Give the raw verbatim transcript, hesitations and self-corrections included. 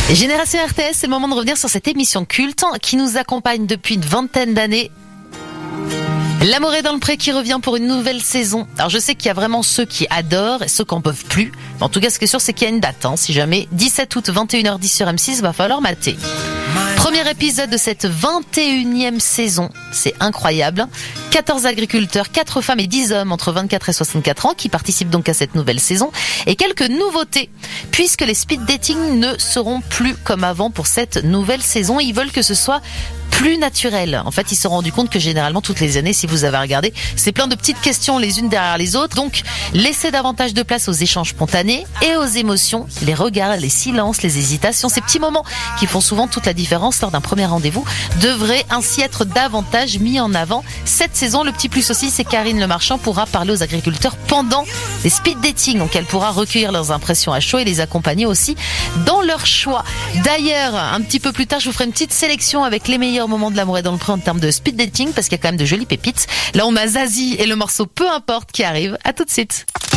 Génération R T S, c'est le moment de revenir sur cette émission culte qui nous accompagne depuis une vingtaine d'années. L'amour est dans le pré qui revient pour une nouvelle saison. Alors je sais qu'il y a vraiment ceux qui adorent et ceux qui en peuvent plus. Mais en tout cas, ce qui est sûr, c'est qu'il y a une date. Hein, si jamais, dix-sept août, vingt et une heures dix sur M six, va falloir mater. Premier épisode de cette vingt et unième saison. C'est incroyable. quatorze agriculteurs, quatre femmes et dix hommes entre vingt-quatre et soixante-quatre ans qui participent donc à cette nouvelle saison. Et quelques nouveautés, puisque les speed dating ne seront plus comme avant pour cette nouvelle saison. Ils veulent que ce soit plus naturel. En fait, ils se sont rendus compte que généralement, toutes les années, si vous avez regardé, c'est plein de petites questions les unes derrière les autres. Donc, laissez davantage de place aux échanges spontanés et aux émotions, les regards, les silences, les hésitations. Ces petits moments qui font souvent toute la différence lors d'un premier rendez-vous devraient ainsi être davantage mis en avant. Cette saison, le petit plus aussi, c'est Karine Le Marchand pourra parler aux agriculteurs pendant les speed dating. Donc, elle pourra recueillir leurs impressions à chaud et les accompagner aussi dans leur choix. D'ailleurs, un petit peu plus tard, je vous ferai une petite sélection avec les meilleurs moment de l'amour est dans le pré en termes de speed dating parce qu'il y a quand même de jolies pépites. Là, on a Zazie et le morceau Peu importe qui arrive. À tout de suite.